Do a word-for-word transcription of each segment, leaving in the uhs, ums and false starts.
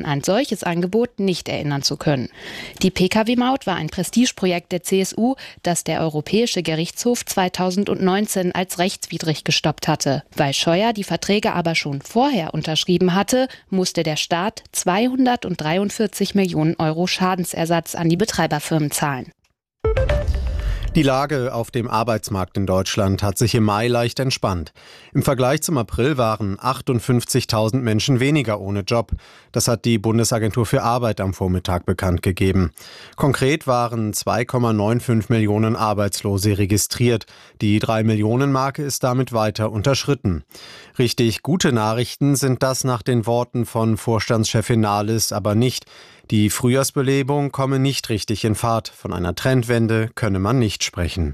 ein solches Angebot nicht erinnern zu können. Die Pkw-Maut war ein Prestigeprojekt der C S U, das der Europäische Gerichtshof zweitausendneunzehn als rechtswidrig gestoppt hatte. Weil Scheuer die Verträge aber schon vorher unterschrieben hatte, musste der Staat zweihundertdreiundvierzig Millionen Euro Schadensersatz an die Betreiberfirmen zahlen. Die Lage auf dem Arbeitsmarkt in Deutschland hat sich im Mai leicht entspannt. Im Vergleich zum April waren achtundfünfzigtausend Menschen weniger ohne Job. Das hat die Bundesagentur für Arbeit am Vormittag bekannt gegeben. Konkret waren zwei Komma fünfundneunzig Millionen Arbeitslose registriert. Die drei Millionen Marke ist damit weiter unterschritten. Richtig gute Nachrichten sind das nach den Worten von Vorstandschefin Nahles aber nicht. Die Frühjahrsbelebung komme nicht richtig in Fahrt. Von einer Trendwende könne man nicht sprechen.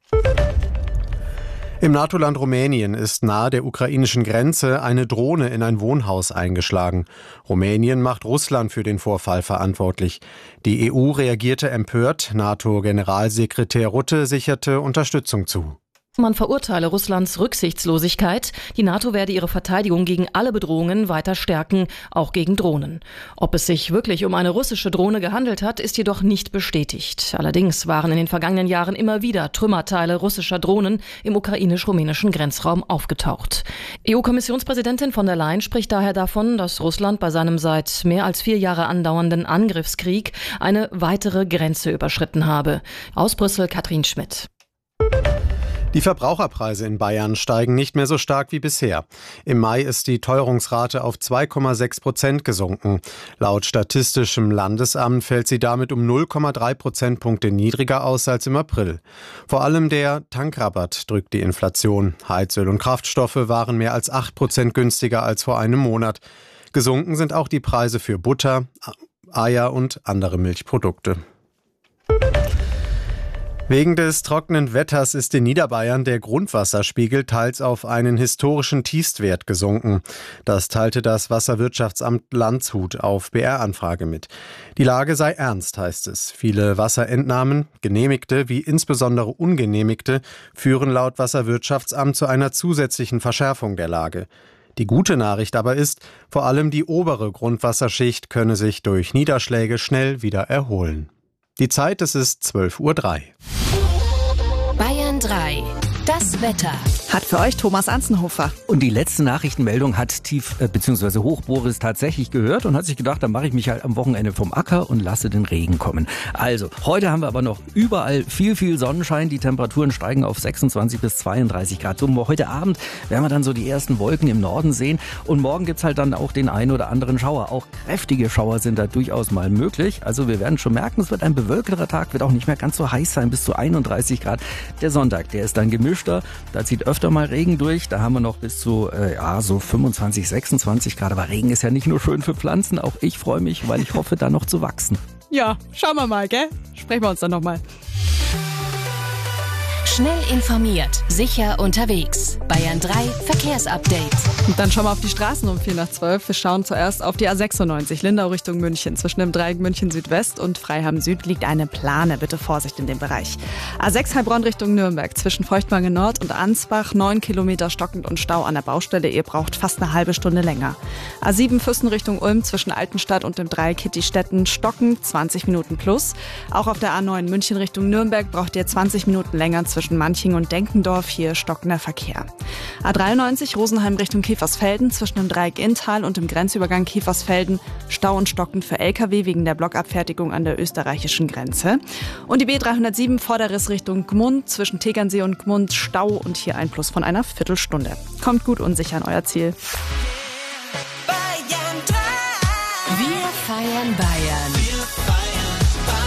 Im NATO-Land Rumänien ist nahe der ukrainischen Grenze eine Drohne in ein Wohnhaus eingeschlagen. Rumänien macht Russland für den Vorfall verantwortlich. Die E U reagierte empört. NATO-Generalsekretär Rutte sicherte Unterstützung zu. Man verurteile Russlands Rücksichtslosigkeit. Die NATO werde ihre Verteidigung gegen alle Bedrohungen weiter stärken, auch gegen Drohnen. Ob es sich wirklich um eine russische Drohne gehandelt hat, ist jedoch nicht bestätigt. Allerdings waren in den vergangenen Jahren immer wieder Trümmerteile russischer Drohnen im ukrainisch-rumänischen Grenzraum aufgetaucht. E U-Kommissionspräsidentin von der Leyen spricht daher davon, dass Russland bei seinem seit mehr als vier Jahre andauernden Angriffskrieg eine weitere Grenze überschritten habe. Aus Brüssel Katrin Schmidt. Die Verbraucherpreise in Bayern steigen nicht mehr so stark wie bisher. Im Mai ist die Teuerungsrate auf zwei Komma sechs Prozent gesunken. Laut Statistischem Landesamt fällt sie damit um null Komma drei Prozentpunkte niedriger aus als im April. Vor allem der Tankrabatt drückt die Inflation. Heizöl und Kraftstoffe waren mehr als acht Prozent günstiger als vor einem Monat. Gesunken sind auch die Preise für Butter, Eier und andere Milchprodukte. Wegen des trockenen Wetters ist in Niederbayern der Grundwasserspiegel teils auf einen historischen Tiefstwert gesunken. Das teilte das Wasserwirtschaftsamt Landshut auf B R-Anfrage mit. Die Lage sei ernst, heißt es. Viele Wasserentnahmen, genehmigte wie insbesondere ungenehmigte, führen laut Wasserwirtschaftsamt zu einer zusätzlichen Verschärfung der Lage. Die gute Nachricht aber ist, vor allem die obere Grundwasserschicht könne sich durch Niederschläge schnell wieder erholen. Die Zeit, es ist zwölf Uhr drei. Bayern drei. Das Wetter. Hat für euch Thomas Anzenhofer. Und die letzte Nachrichtenmeldung hat Tief- äh, bzw. Hochboris tatsächlich gehört und hat sich gedacht, dann mache ich mich halt am Wochenende vom Acker und lasse den Regen kommen. Also, heute haben wir aber noch überall viel, viel Sonnenschein. Die Temperaturen steigen auf sechsundzwanzig bis zweiunddreißig Grad. So, heute Abend werden wir dann so die ersten Wolken im Norden sehen. Und morgen gibt's halt dann auch den einen oder anderen Schauer. Auch kräftige Schauer sind da durchaus mal möglich. Also wir werden schon merken, es wird ein bewölkterer Tag, wird auch nicht mehr ganz so heiß sein, bis zu einunddreißig Grad. Der Sonntag, der ist dann gemischter. Da zieht öfter mal Regen durch. Da haben wir noch bis zu äh, ja so fünfundzwanzig, sechsundzwanzig Grad. Aber Regen ist ja nicht nur schön für Pflanzen. Auch ich freue mich, weil ich hoffe, da noch zu wachsen. Ja, schauen wir mal, gell? Sprechen wir uns dann nochmal. Schnell informiert, sicher unterwegs. Bayern drei Verkehrsupdate. Und dann schauen wir auf die Straßen um vier nach zwölf. Wir schauen zuerst auf die A sechsundneunzig, Lindau Richtung München. Zwischen dem Dreieck München Südwest und Freiham Süd liegt eine Plane. Bitte Vorsicht in dem Bereich. A sechs Heilbronn Richtung Nürnberg. Zwischen Feuchtwangen Nord und Ansbach. neun Kilometer stockend und Stau an der Baustelle. Ihr braucht fast eine halbe Stunde länger. A sieben Füssen Richtung Ulm. Zwischen Altenstadt und dem Dreieck Kittistetten stockend. zwanzig Minuten plus. Auch auf der A neun München Richtung Nürnberg braucht ihr zwanzig Minuten länger zwischen Manching und Denkendorf. Hier stockender Verkehr. A dreiundneunzig Rosenheim Richtung Käfersfelden. Zwischen dem Dreieck Inntal und dem Grenzübergang Käfersfelden Stau und stockend für L K W wegen der Blockabfertigung an der österreichischen Grenze. Und die B dreihundertsieben Vorderriss Richtung Gmund. Zwischen Tegernsee und Gmund Stau und hier ein Plus von einer Viertelstunde. Kommt gut und sicher an euer Ziel. Bayern drei. Wir feiern Bayern. Wir feiern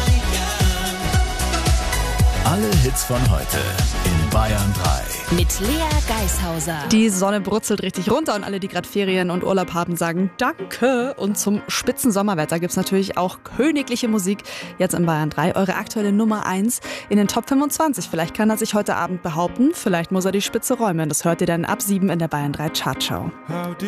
Bayern. Alle Hits von heute in Bayern drei. Mit Lea Geishauser. Die Sonne brutzelt richtig runter und alle, die gerade Ferien und Urlaub haben, sagen Danke. Und zum spitzen Sommerwetter gibt's natürlich auch königliche Musik. Jetzt in Bayern drei, eure aktuelle Nummer eins in den Top fünfundzwanzig. Vielleicht kann er sich heute Abend behaupten, vielleicht muss er die Spitze räumen. Das hört ihr dann ab sieben in der Bayern drei Chartshow.